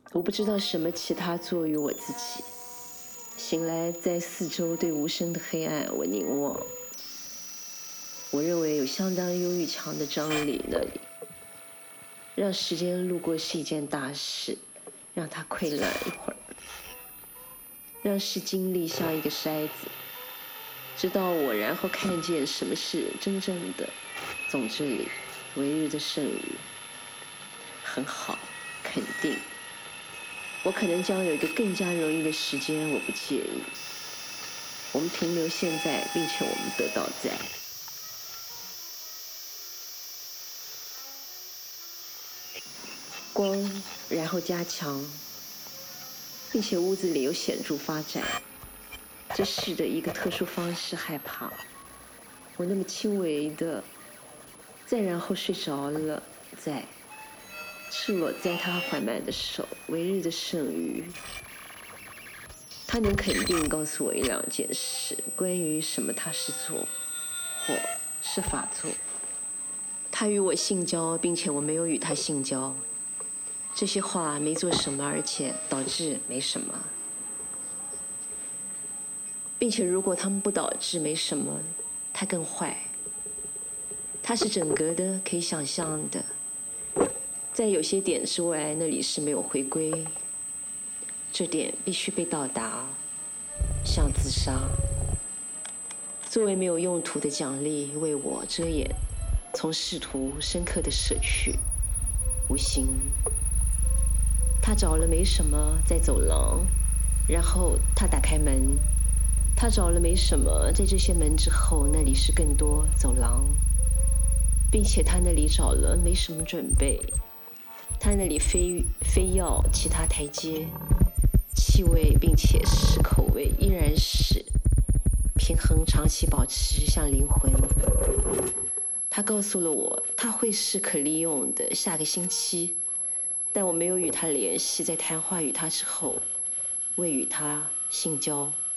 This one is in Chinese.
我不知道什么其他作于我自己。醒来，在四周对无声的黑暗，我凝望。我认为有相当忧郁强的张力那里，让时间路过是一件大事，让它溃烂一会儿，让是经历像一个筛子，直到我然后看见什么是真正的总之里唯日的剩余。很好，肯定我可能将有一个更加容易的时间，我不介意。我们停留现在，并且我们得到在。光，然后加强，并且屋子里有显著发展。这是的一个特殊方式，害怕。我那么轻微的，再然后睡着了，在赤裸在他缓慢的手，唯日的剩余。他能肯定告诉我一两件事，关于什么他是做，或是法做。他与我性交，并且我没有与他性交。这些话没做什么，而且导致没什么。并且如果他们不导致没什么，他更坏。他是整个的，可以想象的。在有些点之外，那里是没有回归。这点必须被到达，像自杀。作为没有用途的奖励，为我遮掩，从试图深刻的舍去，无形。他找了没什么，在走廊，然后他打开门。他找了没什么，在这些门之后，那里是更多走廊，并且他那里找了没什么准备。他那里非要其他台阶，气味并且是口味依然是平衡，长期保持像灵魂。他告诉了我，他会是可利用的下个星期，但我没有与他联系。在谈话与他之后，未与他性交。